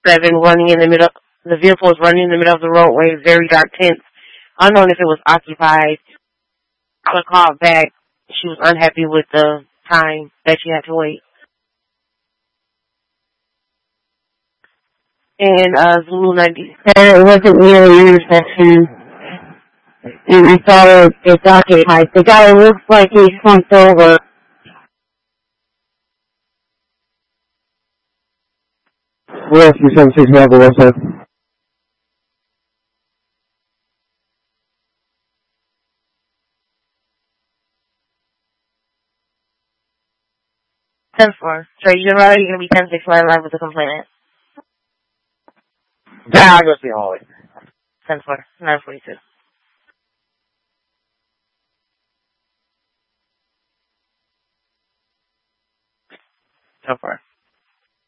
7 running in the middle. The vehicle was running in the middle of the roadway, very dark, tense, unknown if it was occupied. I called back. She was unhappy with the time that she had to wait. And Zulu 90. And it wasn't near the intersection. And I saw it's occupied. The guy looks like he slumped over. Rescue 76 Medical, what's that? 10-4. Trey, you're going to be 10-6 live with the complainant. Yeah, I'll go see Holly. 10-4. 942. 10-4.